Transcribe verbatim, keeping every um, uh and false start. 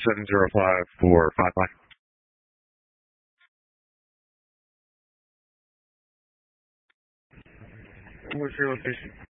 seven zero five for five five. What's your location?